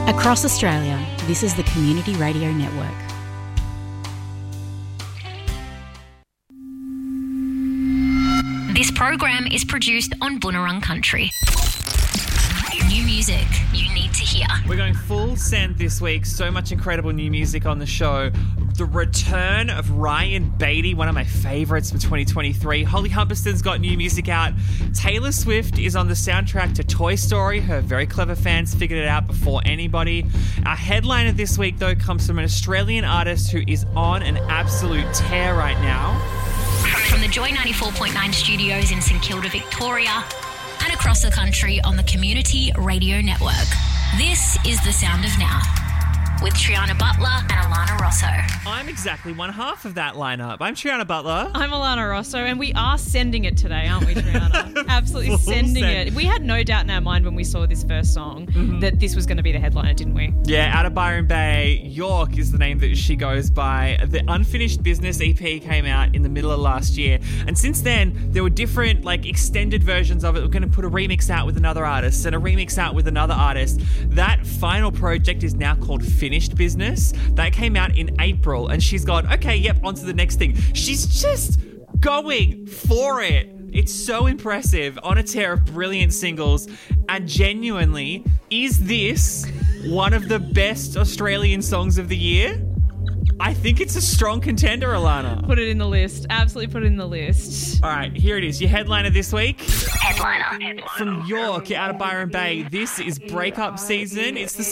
Across Australia, this is the Community Radio Network. This program is produced on Boonwurrung Country. New music you need to hear. We're going full send this week. So much incredible new music on the show. The return of Ryan Beatty, one of my favourites for 2023. Holly Humperston's got new music out. Taylor Swift is on the soundtrack to Toy Story. Her very clever fans figured it out before anybody. Our headliner this week, though, comes from an Australian artist who is on an absolute tear right now. From the Joy 94.9 studios in St Kilda, Victoria, and across the country on the Community Radio Network. This is The Sound of Now, with Triana Butler and Alana Rosso. I'm exactly one half of that lineup. I'm Triana Butler. I'm Alana Rosso, and we are sending it today, aren't we, Triana? Absolutely sending it. We had no doubt in our mind when we saw this first song that this was going to be the headliner, didn't we? Yeah, out of Byron Bay, York is the name that she goes by. The Unfinished Business EP came out in the middle of last year, and since then there were different extended versions of it. We're going to put a remix out with another artist and a remix out with another artist. That final project is now called Finished Business. That came out in April, and she's gone, okay, yep, on to the next thing. She's just going for it. It's so impressive, on a tear of brilliant singles, and genuinely, is this one of the best Australian songs of the year? I think it's a strong contender, Alana. Put it in the list. Absolutely put it in the list. All right, here it is. Your headliner this week. Headliner. From York, out of Byron Bay, this is Breakup Season. It's the